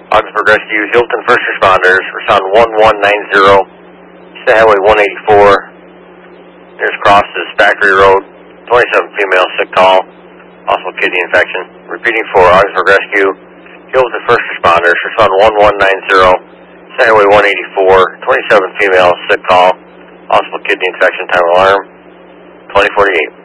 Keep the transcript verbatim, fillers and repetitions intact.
Augsburg Rescue, Hilton First Responders, respond one one nine zero, State Highway one eighty-four, nearest cross is Factory Road, twenty-seven female, sick call, possible kidney infection. Repeating for Augsburg Rescue, Hilton First Responders, respond one one nine zero, State Highway one eighty-four, twenty-seven female, sick call, possible kidney infection, time of alarm, twenty forty-eight.